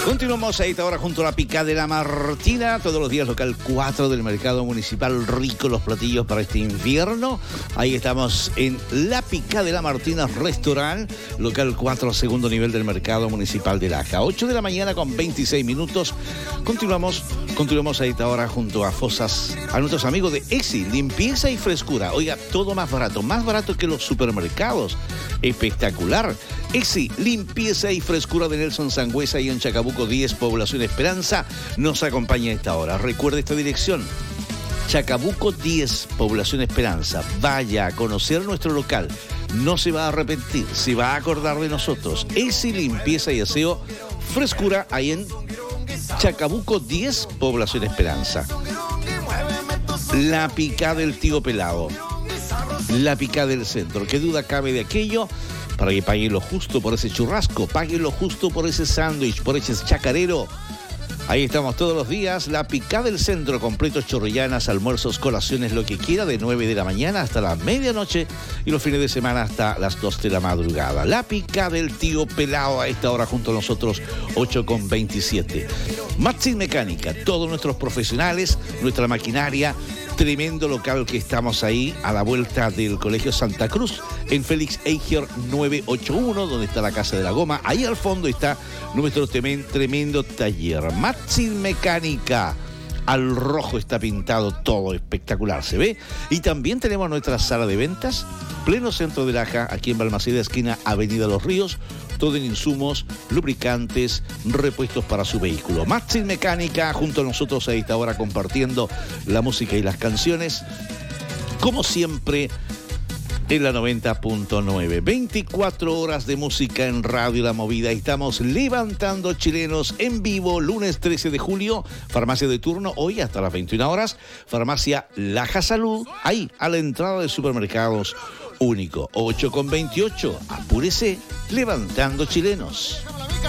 Continuamos a esta hora junto a la Pica de la Martina, todos los días local 4 del Mercado Municipal, rico los platillos para este invierno. Ahí estamos en la Pica de la Martina Restaurant, local 4, segundo nivel del Mercado Municipal de Laja. 8 de la mañana con 26 minutos. Continuamos a esta hora junto a Fosas, a nuestros amigos de Exi, limpieza y frescura. Oiga, todo más barato que los supermercados. Espectacular. Exi, limpieza y frescura de Nelson Sangüesa y en Chacabuco 10, Población Esperanza, nos acompaña a esta hora. Recuerde esta dirección, Chacabuco 10, Población Esperanza. Vaya a conocer nuestro local, no se va a arrepentir, se va a acordar de nosotros. Exi, limpieza y aseo, frescura, ahí en Chacabuco 10, Población Esperanza. La Pica del Tío Pelado, la Pica del Centro, ¿qué duda cabe de aquello? Para que pague lo justo por ese churrasco, pague lo justo por ese sándwich, por ese chacarero. Ahí estamos todos los días, la Pica del Centro, completos, chorrillanas, almuerzos, colaciones, lo que quiera, de 9 de la mañana hasta la medianoche y los fines de semana hasta las 2 de la madrugada. La Pica del Tío Pelao a esta hora junto a nosotros, 8:27. Maxi Mecánica, todos nuestros profesionales, nuestra maquinaria, tremendo local que estamos ahí a la vuelta del Colegio Santa Cruz, en Félix Eiger 981, donde está la Casa de la Goma. Ahí al fondo está nuestro tremendo taller. Maxi Mecánica, al rojo está pintado todo, espectacular, ¿se ve? Y también tenemos nuestra sala de ventas, pleno centro de Laja, aquí en Balmaceda, esquina Avenida Los Ríos, todo en insumos, lubricantes, repuestos para su vehículo. Maxi Mecánica, junto a nosotros a esta hora compartiendo la música y las canciones, como siempre, en la 90.9. 24 horas de música en Radio La Movida. Estamos levantando chilenos en vivo, lunes 13 de julio. Farmacia de turno, hoy hasta las 21 horas. Farmacia Laja Salud, ahí a la entrada de supermercados único. 8:28. Apúrese, levantando chilenos.